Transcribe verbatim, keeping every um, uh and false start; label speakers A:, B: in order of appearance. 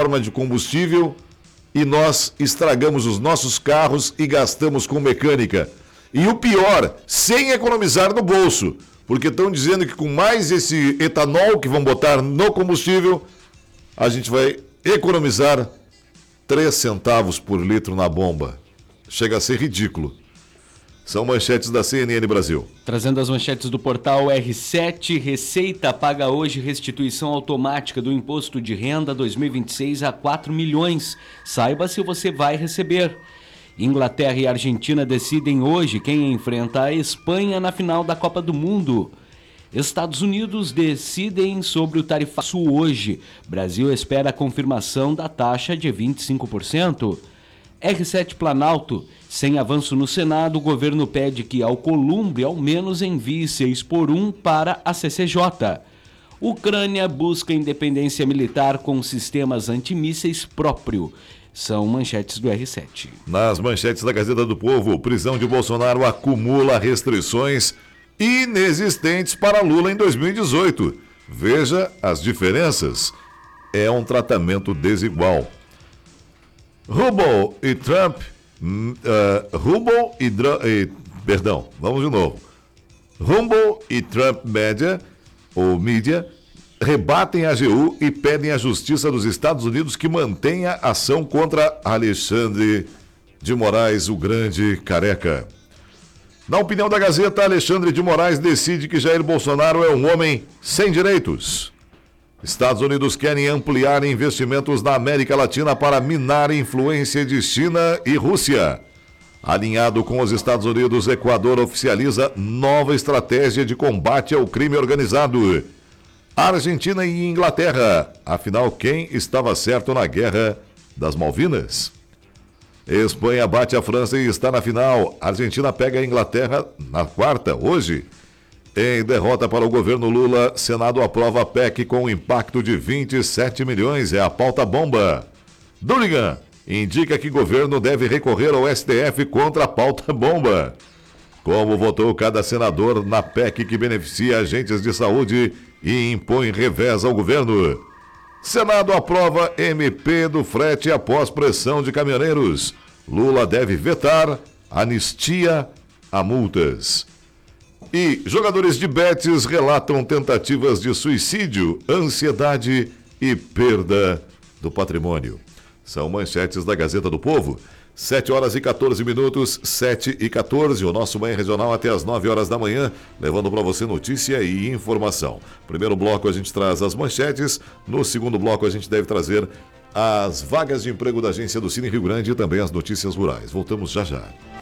A: forma de combustível e nós estragamos os nossos carros e gastamos com mecânica. E o pior, sem economizar no bolso, porque estão dizendo que com mais esse etanol que vão botar no combustível, a gente vai economizar três centavos por litro na bomba. Chega a ser ridículo. São manchetes da C N N Brasil.
B: Trazendo as manchetes do portal R sete, Receita paga hoje restituição automática do Imposto de Renda dois mil e vinte e seis a quatro milhões. Saiba se você vai receber. Inglaterra e Argentina decidem hoje quem enfrenta a Espanha na final da Copa do Mundo. Estados Unidos decidem sobre o tarifaço hoje. Brasil espera a confirmação da taxa de vinte e cinco por cento. R sete Planalto. Sem avanço no Senado, o governo pede que Alcolumbre ao menos envie seis por um para a C C J. Ucrânia busca independência militar com sistemas antimísseis próprio. São manchetes do R sete.
A: Nas manchetes da Gazeta do Povo, prisão de Bolsonaro acumula restrições inexistentes para Lula em dois mil e dezoito. Veja as diferenças. É um tratamento desigual. Rubel e Trump... Uh, Rumble e, e perdão, vamos de novo. Rumble e Trump Media, ou Mídia, rebatem a A G U e pedem à Justiça dos Estados Unidos que mantenha ação contra Alexandre de Moraes, o grande careca. Na opinião da Gazeta, Alexandre de Moraes decide que Jair Bolsonaro é um homem sem direitos. Estados Unidos querem ampliar investimentos na América Latina para minar influência de China e Rússia. Alinhado com os Estados Unidos, Equador oficializa nova estratégia de combate ao crime organizado. Argentina e Inglaterra. Afinal, quem estava certo na Guerra das Malvinas? Espanha bate a França e está na final. Argentina pega a Inglaterra na quarta, hoje. Em derrota para o governo Lula, Senado aprova a P E C com impacto de vinte e sete milhões. É a pauta bomba. Durigan indica que governo deve recorrer ao S T F contra a pauta bomba. Como votou cada senador na P E C que beneficia agentes de saúde e impõe revés ao governo. Senado aprova M P do frete após pressão de caminhoneiros. Lula deve vetar anistia a multas. E jogadores de Betis relatam tentativas de suicídio, ansiedade e perda do patrimônio. São manchetes da Gazeta do Povo. sete horas e quatorze minutos, sete e quatorze. O nosso Manhã Regional até as nove horas da manhã, levando para você notícia e informação. Primeiro bloco a gente traz as manchetes. No segundo bloco a gente deve trazer as vagas de emprego da agência do Cine Rio Grande e também as notícias rurais. Voltamos já já.